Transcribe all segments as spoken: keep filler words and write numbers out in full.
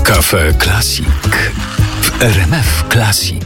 Cafe Classic w R M F Classic.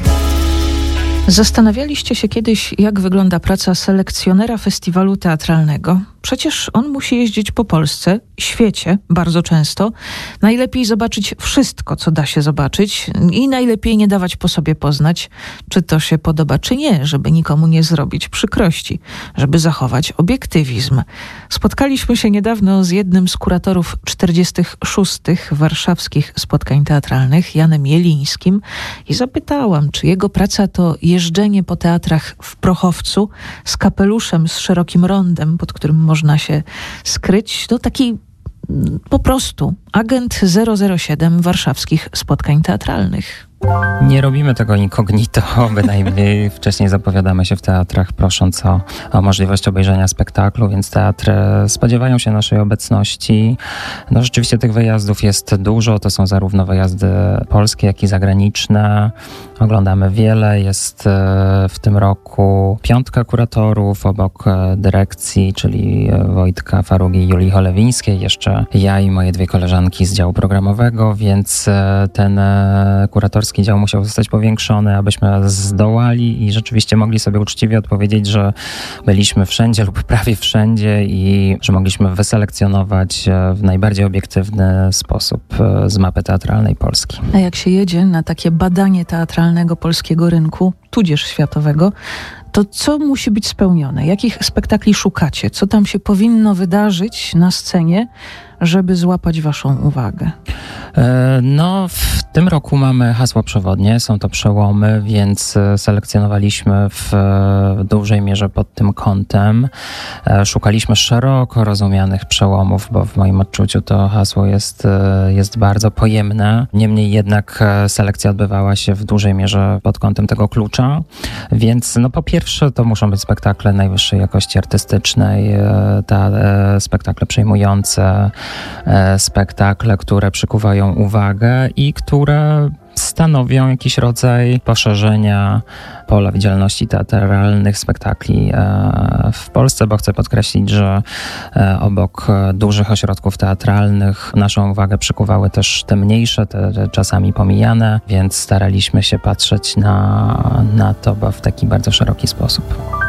Zastanawialiście się kiedyś, jak wygląda praca selekcjonera festiwalu teatralnego? Przecież on musi jeździć po Polsce, świecie bardzo często. Najlepiej zobaczyć wszystko, co da się zobaczyć i najlepiej nie dawać po sobie poznać, czy to się podoba, czy nie, żeby nikomu nie zrobić przykrości, żeby zachować obiektywizm. Spotkaliśmy się niedawno z jednym z kuratorów czterdziestych szóstych warszawskich spotkań teatralnych, Janem Jelińskim, i zapytałam, czy jego praca to jeżdżenie po teatrach w prochowcu z kapeluszem z szerokim rondem, pod którym można się skryć. To taki po prostu agent zero zero siedem warszawskich spotkań teatralnych. Nie robimy tego incognito, bynajmniej wcześniej zapowiadamy się w teatrach, prosząc o, o możliwość obejrzenia spektaklu, więc teatry spodziewają się naszej obecności. No rzeczywiście tych wyjazdów jest dużo, to są zarówno wyjazdy polskie, jak i zagraniczne. Oglądamy wiele, jest w tym roku piątka kuratorów obok dyrekcji, czyli Wojtka Farugi i Julii Cholewińskiej, jeszcze ja i moje dwie koleżanki z działu programowego, więc ten kuratorski dział musiał zostać powiększony, abyśmy zdołali i rzeczywiście mogli sobie uczciwie odpowiedzieć, że byliśmy wszędzie lub prawie wszędzie i że mogliśmy wyselekcjonować w najbardziej obiektywny sposób z mapy teatralnej Polski. A jak się jedzie na takie badanie teatralnego polskiego rynku, tudzież światowego, to co musi być spełnione? Jakich spektakli szukacie? Co tam się powinno wydarzyć na scenie, żeby złapać waszą uwagę? No, w tym roku mamy hasło przewodnie, są to przełomy, więc selekcjonowaliśmy w dużej mierze pod tym kątem. Szukaliśmy szeroko rozumianych przełomów, bo w moim odczuciu to hasło jest, jest bardzo pojemne. Niemniej jednak selekcja odbywała się w dużej mierze pod kątem tego klucza, więc no po pierwsze to muszą być spektakle najwyższej jakości artystycznej, ta, spektakle przejmujące, spektakle, które przykuwają uwagę i które stanowią jakiś rodzaj poszerzenia pola widzialności teatralnych spektakli w Polsce, bo chcę podkreślić, że obok dużych ośrodków teatralnych naszą uwagę przykuwały też te mniejsze, te, te czasami pomijane, więc staraliśmy się patrzeć na, na to w taki bardzo szeroki sposób.